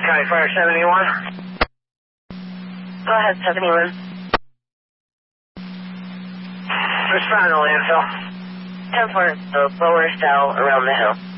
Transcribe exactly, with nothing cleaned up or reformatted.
County Fire seventy-one. Go ahead, seventy-one. Respond to landfill. ten four, the lower cell around the hill.